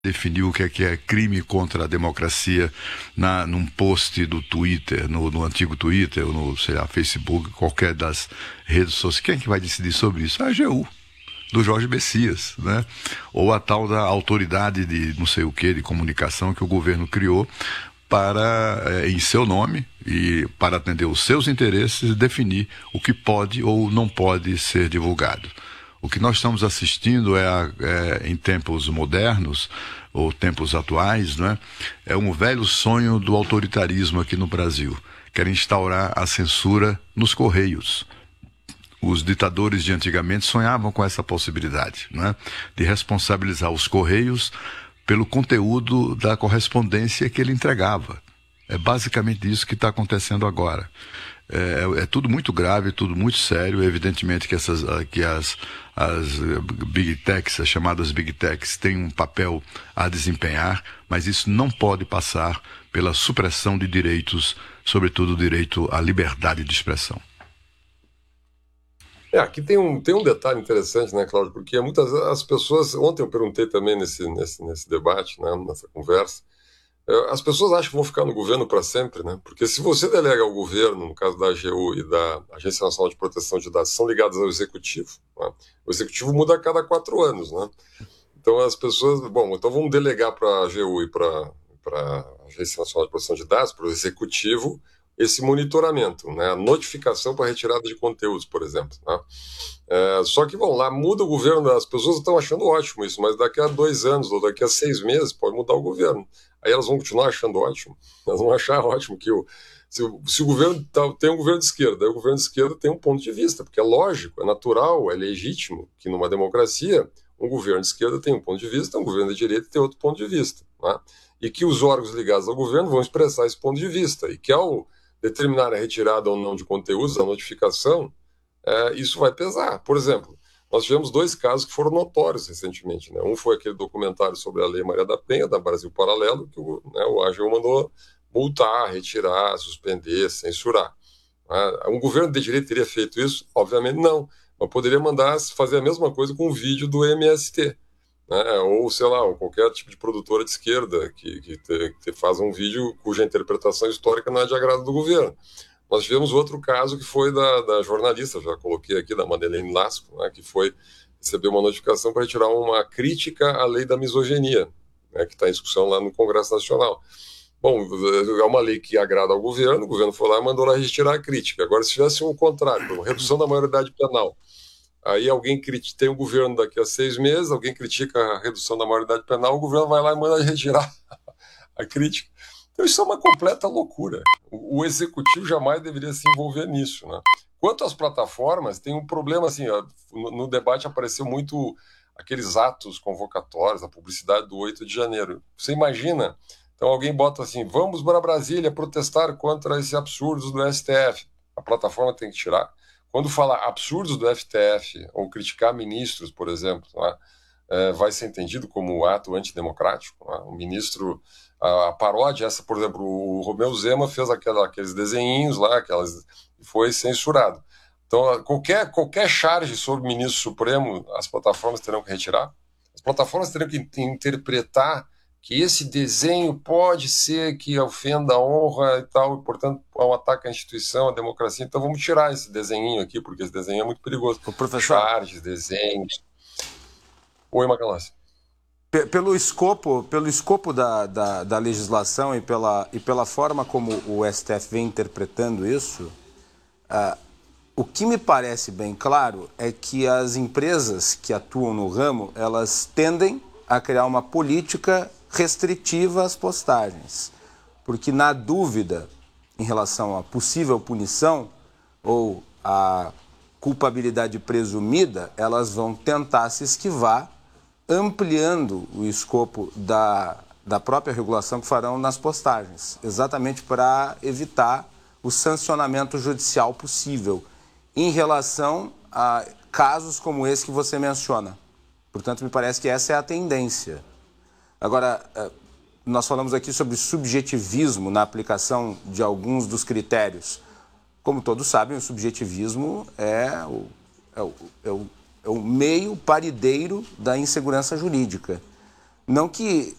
definiu o que é crime contra a democracia num post do Twitter, no antigo Twitter, ou no, sei lá, Facebook, qualquer das redes sociais. Quem é que vai decidir sobre isso? A AGU, do Jorge Messias, né? Ou a tal da autoridade de não sei o que, de comunicação que o governo criou para, em seu nome e para atender os seus interesses, definir o que pode ou não pode ser divulgado. O que nós estamos assistindo em tempos modernos, ou tempos atuais, né, é um velho sonho do autoritarismo aqui no Brasil. Querem instaurar a censura nos Correios. Os ditadores de antigamente sonhavam com essa possibilidade, né, de responsabilizar os Correios pelo conteúdo da correspondência que ele entregava. É basicamente isso que está acontecendo agora. É tudo muito grave, tudo muito sério. Evidentemente que as Big Techs, as chamadas Big Techs, têm um papel a desempenhar, mas isso não pode passar pela supressão de direitos, sobretudo o direito à liberdade de expressão. Aqui tem um detalhe interessante, né, Cláudio? Porque muitas as pessoas... Ontem eu perguntei também nesse debate, né, nessa conversa, as pessoas acham que vão ficar no governo para sempre, né? Porque se você delega ao governo, no caso da AGU e da Agência Nacional de Proteção de Dados, são ligados ao executivo, né? O executivo muda a cada 4 anos, né? Então as pessoas... Bom, então vamos delegar para a AGU e para a Agência Nacional de Proteção de Dados, para o executivo, esse monitoramento, né? A notificação para retirada de conteúdos, por exemplo, né? Só que, bom, lá muda o governo, as pessoas estão achando ótimo isso, mas daqui a 2 anos ou daqui a 6 meses pode mudar o governo. Aí elas vão continuar achando ótimo. Elas vão achar ótimo que se o governo tem um governo de esquerda, aí o governo de esquerda tem um ponto de vista, porque é lógico, é natural, é legítimo que numa democracia um governo de esquerda tem um ponto de vista, um governo de direita tem outro ponto de vista, né? E que os órgãos ligados ao governo vão expressar esse ponto de vista, e que ao determinar a retirada ou não de conteúdos, a notificação, isso vai pesar. Por exemplo, nós tivemos 2 casos que foram notórios recentemente, né? Um foi aquele documentário sobre a Lei Maria da Penha, da Brasil Paralelo, que o AGU mandou multar, retirar, suspender, censurar. Um governo de direita teria feito isso? Obviamente não, mas poderia mandar fazer a mesma coisa com um vídeo do MST, né? Ou, sei lá, qualquer tipo de produtora de esquerda que faz um vídeo cuja interpretação histórica não é de agrado do governo. Nós tivemos outro caso que foi da jornalista, já coloquei aqui, da Madeleine Lasco, né, que recebeu uma notificação para retirar uma crítica à lei da misoginia, né, que está em discussão lá no Congresso Nacional. Bom, é uma lei que agrada ao governo, o governo foi lá e mandou lá retirar a crítica. Agora, se tivesse o contrário, redução da maioridade penal, aí tem um governo daqui a 6 meses, alguém critica a redução da maioridade penal, o governo vai lá e manda retirar a crítica. Então isso é uma completa loucura. O executivo jamais deveria se envolver nisso, né? Quanto às plataformas, tem um problema assim, no debate apareceu muito aqueles atos convocatórios, a publicidade do 8 de janeiro. Você imagina, então alguém bota assim, vamos para Brasília protestar contra esse absurdo do STF. A plataforma tem que tirar. Quando fala absurdos do STF, ou criticar ministros, por exemplo, né, vai ser entendido como ato antidemocrático. Né? O ministro... A paródia, por exemplo, o Romeu Zema fez aqueles desenhinhos lá, e foi censurado. Então, qualquer charge sobre o ministro Supremo, as plataformas terão que retirar. As plataformas terão que interpretar que esse desenho pode ser que ofenda a honra e tal, e, portanto, é um ataque à instituição, à democracia. Então, vamos tirar esse desenhinho aqui, porque esse desenho é muito perigoso. O professor... Charges, desenhos... Oi, Macalossi. Pelo escopo da legislação e pela forma como o STF vem interpretando isso, o que me parece bem claro é que as empresas que atuam no ramo, elas tendem a criar uma política restritiva às postagens. Porque na dúvida em relação à possível punição ou à culpabilidade presumida, elas vão tentar se esquivar, ampliando o escopo da própria regulação que farão nas postagens, exatamente para evitar o sancionamento judicial possível em relação a casos como esse que você menciona. Portanto, me parece que essa é a tendência. Agora, nós falamos aqui sobre subjetivismo na aplicação de alguns dos critérios. Como todos sabem, o subjetivismo é o meio parideiro da insegurança jurídica. Não que